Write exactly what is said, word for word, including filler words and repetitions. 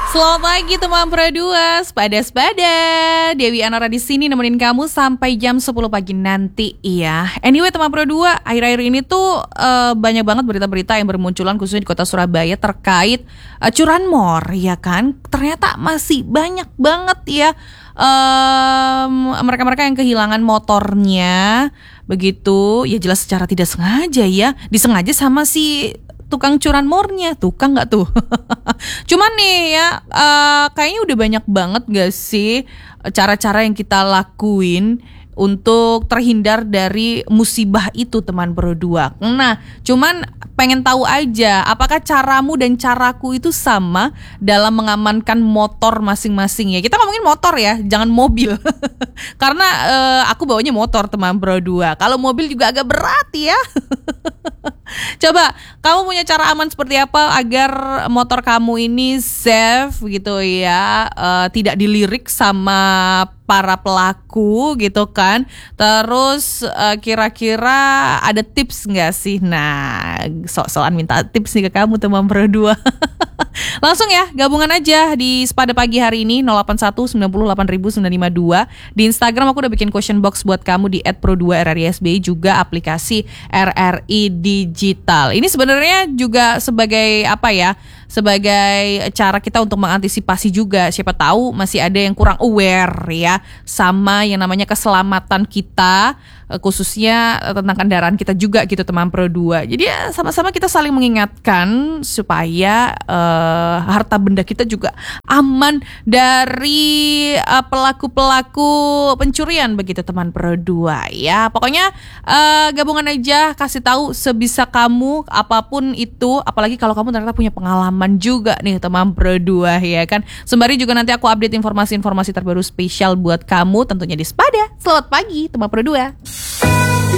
Selamat pagi teman Pro dua, sepada-sepada. Dewi Anara di sini nemenin kamu sampai jam sepuluh pagi nanti ya. Anyway teman Pro dua, akhir-akhir ini tuh uh, banyak banget berita-berita yang bermunculan khususnya di kota Surabaya terkait uh, curanmor ya kan. Ternyata masih banyak banget ya um, mereka-mereka yang kehilangan motornya. Begitu, ya jelas secara tidak sengaja ya. Disengaja sama si tukang curanmornya, tukang nggak tuh? Cuman nih ya, uh, kayaknya udah banyak banget gak sih cara-cara yang kita lakuin untuk terhindar dari musibah itu teman Pro dua. Nah, cuman pengen tahu aja apakah caramu dan caraku itu sama dalam mengamankan motor masing-masing ya. Kita ngomongin motor ya, jangan mobil. Karena uh, aku bawanya motor teman Pro dua. Kalau mobil juga agak berat ya. Coba kamu punya cara aman seperti apa agar motor kamu ini safe gitu ya, uh, tidak dilirik sama para pelaku gitu kan. Terus uh, kira-kira ada tips gak sih? Nah, sok-sokan minta tips nih ke kamu teman Pro dua. Langsung ya, gabungan aja di Sepada Pagi hari ini nol delapan satu sembilan nol delapan sembilan lima dua. Di Instagram aku udah bikin question box buat kamu di et pro dua r r i s b i, juga aplikasi R R I Digital. Ini sebenarnya juga sebagai apa ya? Sebagai cara kita untuk mengantisipasi juga, siapa tahu masih ada yang kurang aware ya sama yang namanya keselamatan kita, khususnya tentang kendaraan kita juga gitu teman Pro dua. Jadi ya sama-sama kita saling mengingatkan supaya uh, harta benda kita juga aman dari uh, pelaku-pelaku pencurian begitu teman Pro dua ya. Pokoknya uh, gabungan aja, kasih tahu sebisa kamu apapun itu, apalagi kalau kamu ternyata punya pengalaman juga nih teman Pro dua ya kan. Sembari juga nanti aku update informasi-informasi terbaru spesial buat kamu tentunya di Sepada. Selamat pagi teman Pro dua.